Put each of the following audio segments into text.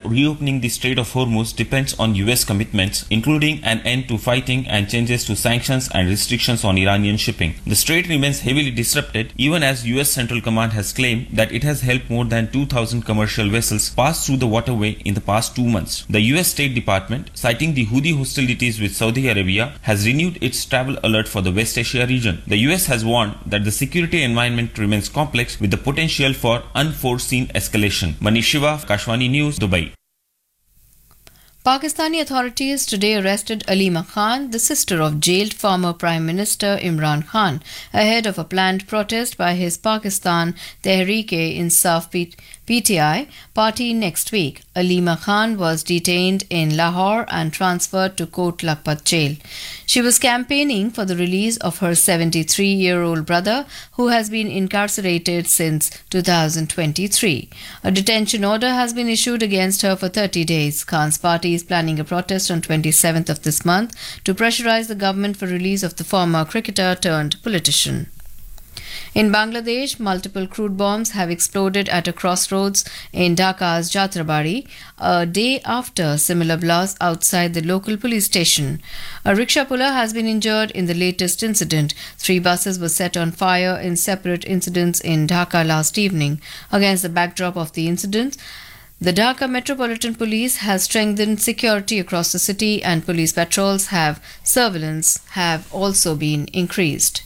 reopening the Strait of Hormuz depends on US commitments, including an end to fighting and changes to sanctions and restrictions on Iranian shipping. The strait remains heavily disrupted even as US Central Command has claimed that it has helped more than 2,000 commercial vessels pass through the waterway in the past 2 months. The US State Department, citing the Houthi hostilities with Saudi Arabia, has renewed its travel alert for the West Asia region. The US has warned that the security environment remains complex with the potential for unforeseen escalation. Manish Shiva, Kashwani News, Dubai. Pakistani authorities today arrested Alima Khan, the sister of jailed former Prime Minister Imran Khan, ahead of a planned protest by his Pakistan Tehreek-e-Insaf PTI party next week. Alima Khan was detained in Lahore and transferred to Kot Lakhpat jail. She was campaigning for the release of her 73-year-old brother, who has been incarcerated since 2023. A detention order has been issued against her for 30 days. Khan's party is planning a protest on 27th of this month to pressurize the government for release of the former cricketer turned politician. In Bangladesh, multiple crude bombs have exploded at a crossroads in Dhaka's Jatrabari, a day after similar blasts outside the local police station. A rickshaw puller has been injured in the latest incident. 3 buses were set on fire in separate incidents in Dhaka last evening. Against the backdrop of the incidents, the Dhaka Metropolitan Police has strengthened security across the city and police patrols surveillance have also been increased.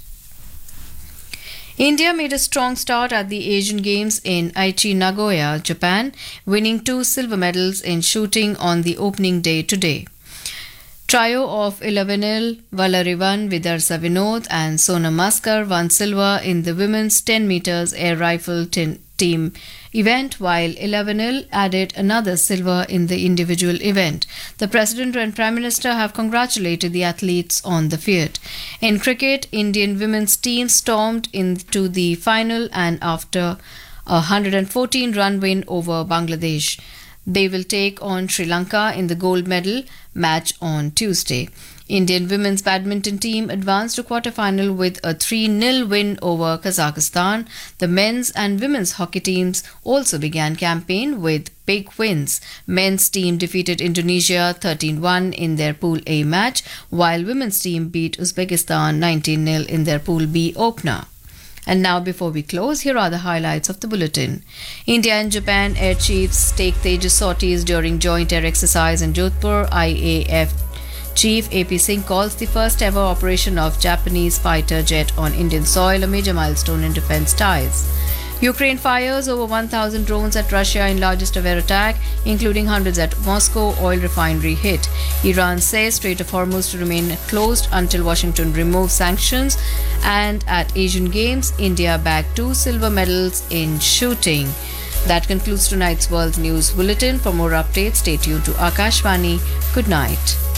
India made a strong start at the Asian Games in Aichi, Nagoya, Japan, winning 2 silver medals in shooting on the opening day today. Trio of Ilavenil, Valarivan, Vidarsa Vinod and Sonam Maskar won silver in the women's 10 meters air rifle team event, while Ilavenil added another silver in the individual event. The President and Prime Minister have congratulated the athletes on the feat. In cricket, Indian women's team stormed into the final and after a 114-run win over Bangladesh. They will take on Sri Lanka in the gold medal match on Tuesday. Indian women's badminton team advanced to quarter-final with a 3-0 win over Kazakhstan. The men's and women's hockey teams also began campaign with big wins. Men's team defeated Indonesia 13-1 in their Pool A match, while women's team beat Uzbekistan 19-0 in their Pool B opener. And now, before we close, here are the highlights of the bulletin. India and Japan air chiefs take Tejas sorties during joint air exercise in Jodhpur. IAF Chief AP Singh calls the first ever operation of Japanese fighter jet on Indian soil a major milestone in defense ties. Ukraine fires over 1,000 drones at Russia in largest ever attack, including hundreds at Moscow oil refinery hit. Iran says Strait of Hormuz to remain closed until Washington removes sanctions. And at Asian Games, India bagged 2 silver medals in shooting. That concludes tonight's World News Bulletin. For more updates, stay tuned to Akashvani. Good night.